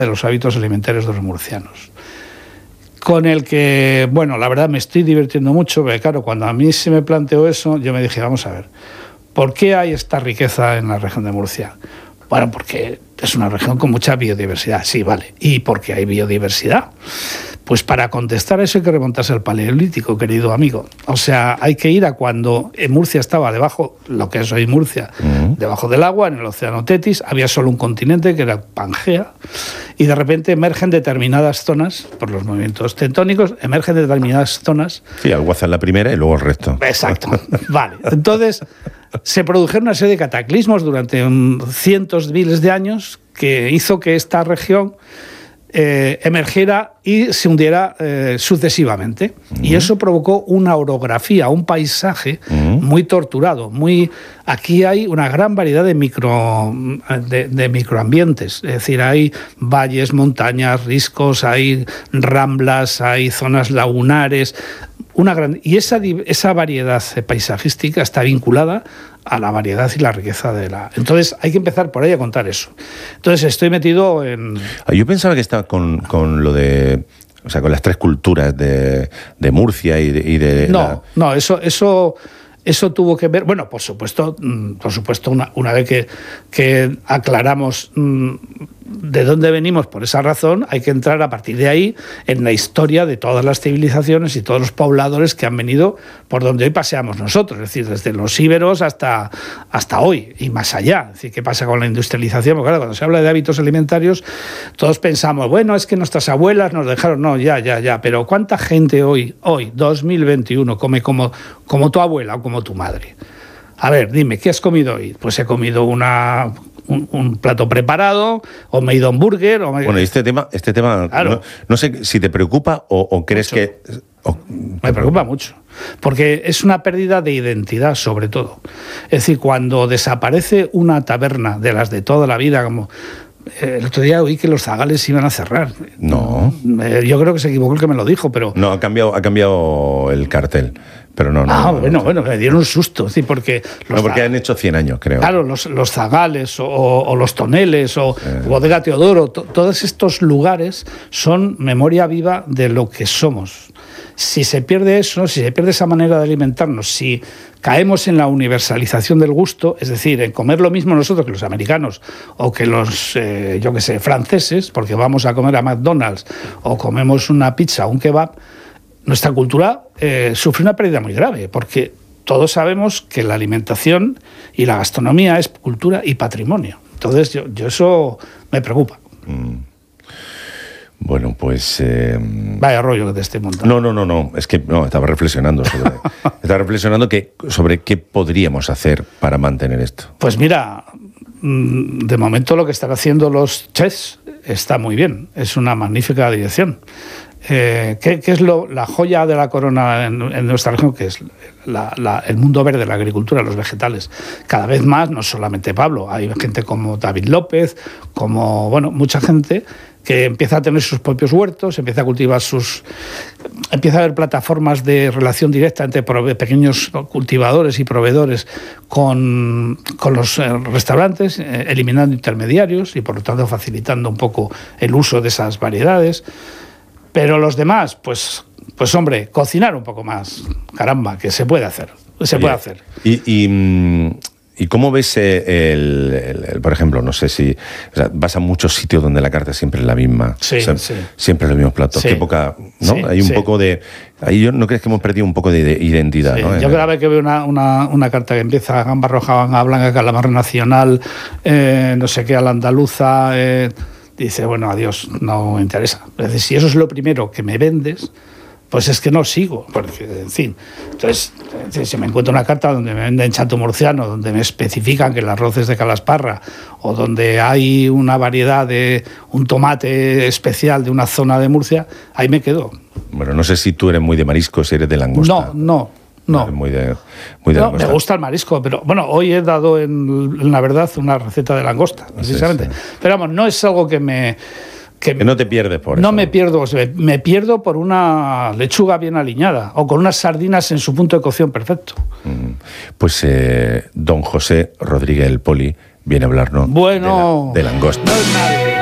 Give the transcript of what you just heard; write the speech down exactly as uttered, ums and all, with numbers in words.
de los hábitos alimentarios de los murcianos, con el que, bueno, la verdad me estoy divirtiendo mucho, porque claro, cuando a mí se me planteó eso, yo me dije, vamos a ver, ¿por qué hay esta riqueza en la región de Murcia? Bueno, porque es una región con mucha biodiversidad, sí, vale. ¿Y por qué hay biodiversidad? Pues para contestar a eso hay que remontarse al Paleolítico, querido amigo. O sea, hay que ir a cuando en Murcia estaba debajo, lo que es hoy Murcia, uh-huh. debajo del agua, en el océano Tetis, había solo un continente que era Pangea, y de repente emergen determinadas zonas, por los movimientos tectónicos, emergen determinadas zonas. Sí, Alguazar la primera y luego el resto. Exacto, vale. Entonces, se produjeron una serie de cataclismos durante un, cientos de miles de años que hizo que esta región eh, emergiera y se hundiera eh, sucesivamente. Uh-huh. Y eso provocó una orografía, un paisaje uh-huh. muy torturado. Muy, aquí hay una gran variedad de, micro, de, de microambientes. Es decir, hay valles, montañas, riscos, hay ramblas, hay zonas lagunares. Una gran, y esa, esa variedad paisajística está vinculada a la variedad y la riqueza de la... Entonces hay que empezar por ahí a contar eso. Entonces estoy metido en... Yo pensaba que estaba con, con lo de... O sea, con las tres culturas de, de Murcia y de... Y de no, la... no, eso... eso Eso tuvo que ver, bueno, por supuesto, por supuesto una, una vez que, que aclaramos mmm, de dónde venimos por esa razón, hay que entrar a partir de ahí en la historia de todas las civilizaciones y todos los pobladores que han venido por donde hoy paseamos nosotros, es decir, desde los íberos hasta, hasta hoy y más allá. Es decir, ¿qué pasa con la industrialización? Porque claro, cuando se habla de hábitos alimentarios, todos pensamos, bueno, es que nuestras abuelas nos dejaron, no, ya, ya, ya, pero ¿cuánta gente hoy, hoy, dos mil veintiuno, come como, como tu abuela o como tu madre? A ver, dime, ¿qué has comido hoy? Pues he comido una... Un, un plato preparado, o me he ido a un burger... O me... Bueno, este tema, este tema claro. no, no sé si te preocupa o, o crees mucho. que... O... Me preocupa mucho, porque es una pérdida de identidad, sobre todo. Es decir, cuando desaparece una taberna de las de toda la vida, como... El otro día oí que los zagales iban a cerrar. No. Yo creo que se equivocó el que me lo dijo, pero... No, ha cambiado, ha cambiado el cartel. Pero no, no. Ah, no, bueno, no, bueno, me dieron un susto. Sí, porque los no, porque zag... han hecho cien años, creo. Claro, los, los zagales o, o los toneles o eh. Bodega Teodoro, to, todos estos lugares son memoria viva de lo que somos. Si se pierde eso, si se pierde esa manera de alimentarnos, si caemos en la universalización del gusto, es decir, en comer lo mismo nosotros que los americanos o que los, eh, yo qué sé, franceses, porque vamos a comer a McDonald's o comemos una pizza o un kebab, nuestra cultura eh, sufre una pérdida muy grave, porque todos sabemos que la alimentación y la gastronomía es cultura y patrimonio. Entonces, yo, yo eso me preocupa. Mm. Bueno, pues... Eh... Vaya rollo que te estoy montando. No, no, no, no. Es que no, estaba reflexionando sobre... estaba reflexionando que, sobre qué podríamos hacer para mantener esto. Pues mira, de momento lo que están haciendo los chefs está muy bien. Es una magnífica dirección. Eh, ¿qué, ¿Qué es lo, la joya de la corona en, en nuestra región? Que es la, la, el mundo verde, la agricultura, los vegetales. Cada vez más, no solamente Pablo, hay gente como David López, como, bueno, mucha gente que empieza a tener sus propios huertos, empieza a cultivar sus... Empieza a haber plataformas de relación directa entre pequeños cultivadores y proveedores con, con los restaurantes, eh, eliminando intermediarios y, por lo tanto, facilitando un poco el uso de esas variedades. Pero los demás, pues, pues hombre, cocinar un poco más. Caramba, que se puede hacer. Se Oye, puede hacer. Y, y, ¿y cómo ves el, el, el, por ejemplo, no sé si... O sea, vas a muchos sitios donde la carta siempre es la misma. Sí, o sea, sí. Siempre los mismos platos. Sí. Qué poca... ¿no? Sí, Hay un sí. poco de... Ahí yo no crees que hemos perdido un poco de, de identidad, Sí. ¿no? Yo cada vez que veo una, una, una carta que empieza gamba roja, gamba blanca, calamar nacional, eh, no sé qué, a la andaluza... Eh, dice, bueno, adiós, no me interesa. Es decir, si eso es lo primero que me vendes, pues es que no sigo, porque, en fin. Entonces, si me encuentro una carta donde me venden chato murciano, donde me especifican que el arroz es de Calasparra, o donde hay una variedad de un tomate especial de una zona de Murcia, ahí me quedo. Bueno, no sé si tú eres muy de marisco, si eres de langosta. No, no. No, muy de, muy de no langosta. Me gusta el marisco, pero bueno, hoy he dado en, en la verdad una receta de langosta, precisamente. Sí, sí. Pero vamos, no es algo que me... Que, que no te pierdes por no eso. No me pierdo, me pierdo por una lechuga bien aliñada o con unas sardinas en su punto de cocción perfecto. Pues eh, don José Rodríguez el Poli viene a hablarnos bueno, de, la, de langosta. No es nadie.